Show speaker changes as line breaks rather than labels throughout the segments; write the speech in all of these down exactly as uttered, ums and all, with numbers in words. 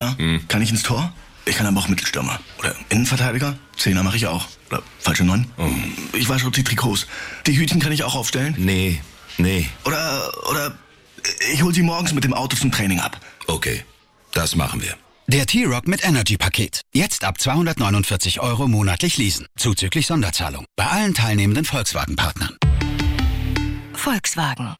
Stürmer. Hm. Kann ich ins Tor? Ich kann aber auch Mittelstürmer. Oder Innenverteidiger. Zehner mache ich auch. Oder falsche Neun. Oh. Ich wasche auch die Trikots. Die Hütchen kann ich auch aufstellen.
Nee, nee.
Oder, oder ich hol sie morgens mit dem Auto zum Training ab.
Okay, das machen wir.
Der T-Rock mit Energy-Paket. Jetzt ab zweihundertneunundvierzig Euro monatlich leasen. Zuzüglich Sonderzahlung. Bei allen teilnehmenden Volkswagen-Partnern.
Volkswagen.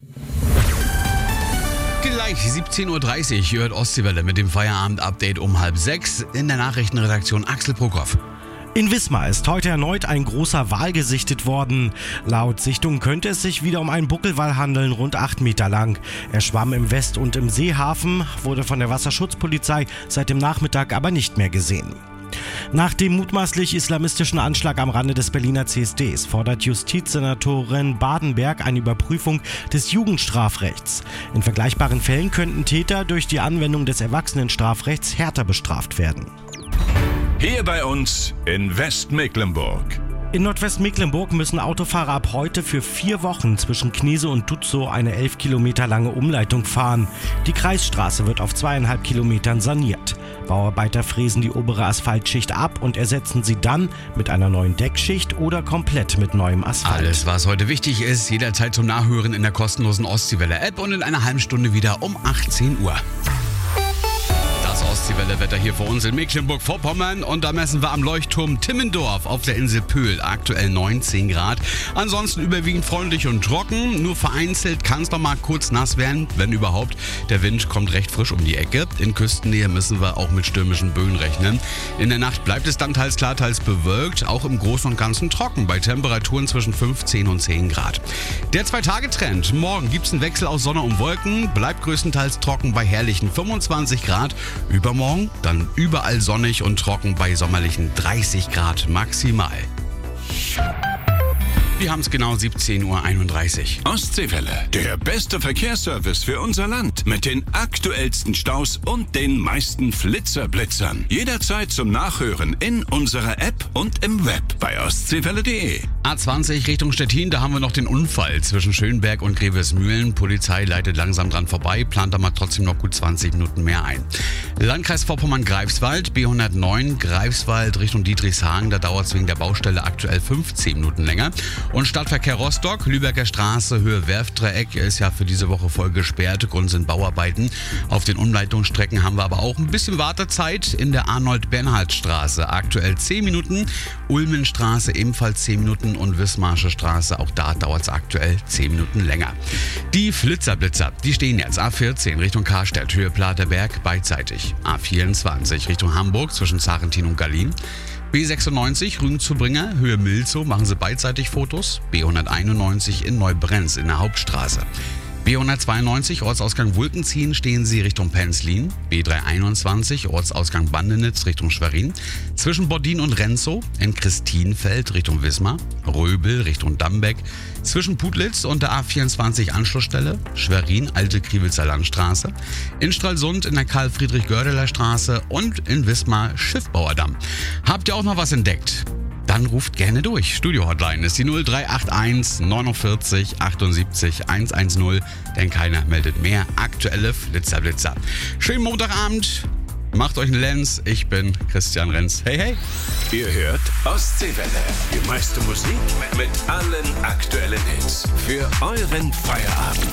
Gleich siebzehn Uhr dreißig hört Ostseewelle mit dem Feierabend-Update um halb sechs in der Nachrichtenredaktion Axel Prokop.
In Wismar ist heute erneut ein großer Wal gesichtet worden. Laut Sichtung könnte es sich wieder um einen Buckelwal handeln, rund acht Meter lang. Er schwamm im West- und im Seehafen, wurde von der Wasserschutzpolizei seit dem Nachmittag aber nicht mehr gesehen. Nach dem mutmaßlich islamistischen Anschlag am Rande des Berliner C S Ds fordert Justizsenatorin Badenberg eine Überprüfung des Jugendstrafrechts. In vergleichbaren Fällen könnten Täter durch die Anwendung des Erwachsenenstrafrechts härter bestraft werden.
Hier bei uns in Westmecklenburg.
In Nordwestmecklenburg müssen Autofahrer ab heute für vier Wochen zwischen Knese und Dutzow eine elf Kilometer lange Umleitung fahren. Die Kreisstraße wird auf zweieinhalb Kilometern saniert. Bauarbeiter fräsen die obere Asphaltschicht ab und ersetzen sie dann mit einer neuen Deckschicht oder komplett mit neuem Asphalt.
Alles, was heute wichtig ist, jederzeit zum Nachhören in der kostenlosen Ostseewelle-App und in einer halben Stunde wieder um achtzehn Uhr. Das Ostseewelle-Wetter hier für uns in Mecklenburg-Vorpommern und da messen wir am Leuchtturm Timmendorf auf der Insel Pöhl aktuell neunzehn Grad. Ansonsten überwiegend freundlich und trocken, nur vereinzelt kann es noch mal kurz nass werden, wenn überhaupt. Der Wind kommt recht frisch um die Ecke. In Küstennähe müssen wir auch mit stürmischen Böen rechnen. In der Nacht bleibt es dann teils klar, teils bewölkt, auch im Großen und Ganzen trocken, bei Temperaturen zwischen fünfzehn und zehn Grad. Der Zwei-Tage-Trend. Morgen gibt es einen Wechsel aus Sonne und Wolken, bleibt größtenteils trocken bei herrlichen fünfundzwanzig Grad. Übermorgen dann überall sonnig und trocken bei sommerlichen dreißig Grad maximal. Wir haben es genau siebzehn Uhr einunddreißig.
Ostseewelle, der beste Verkehrsservice für unser Land. Mit den aktuellsten Staus und den meisten Flitzerblitzern. Jederzeit zum Nachhören in unserer App und im Web bei ostseewelle punkt de.
A zwanzig Richtung Stettin, da haben wir noch den Unfall zwischen Schönberg und Grevesmühlen. Polizei leitet langsam dran vorbei, plant aber trotzdem noch gut zwanzig Minuten mehr ein. Landkreis Vorpommern-Greifswald, B hundertneun, Greifswald Richtung Dietrichshagen, da dauert es wegen der Baustelle aktuell fünfzehn Minuten länger. Und Stadtverkehr Rostock, Lübecker Straße, Höhe Werftdreieck ist ja für diese Woche voll gesperrt. Grund sind Bauarbeiten. Auf den Umleitungsstrecken haben wir aber auch ein bisschen Wartezeit in der Arnold-Bernhard-Straße. Aktuell zehn Minuten, Ulmenstraße ebenfalls zehn Minuten und Wismarsche Straße, auch da dauert es aktuell zehn Minuten länger. Die Flitzerblitzer, die stehen jetzt A vierzehn Richtung Karstadt, Höhe Platerberg beidseitig. A vierundzwanzig Richtung Hamburg zwischen Zarentin und Gallien. B sechsundneunzig Rügen zu Bringer, Höhe Milzow, machen Sie beidseitig Fotos. B hunderteinundneunzig in Neubrenz in der Hauptstraße. B hundertzweiundneunzig Ortsausgang Wulkenziehen stehen Sie Richtung Penzlin. B dreihunderteinundzwanzig Ortsausgang Bandenitz Richtung Schwerin. Zwischen Bordin und Renzow in Christienfeld Richtung Wismar. Röbel Richtung Dambeck. Zwischen Putlitz und der A vierundzwanzig Anschlussstelle. Schwerin Alte Kriwitzer Landstraße. In Stralsund in der Karl-Friedrich-Gördeler Straße und in Wismar Schiffbauerdamm. Habt ihr auch noch was entdeckt? Dann ruft gerne durch. Studio-Hotline ist die null drei acht eins neunundvierzig achtundsiebzig hundertzehn, denn keiner meldet mehr aktuelle Flitzerblitzer. Schönen Montagabend, macht euch einen Lenz. Ich bin Christian Renz. Hey, hey.
Ihr hört Ostseewelle, die meiste Musik mit allen aktuellen Hits für euren Feierabend.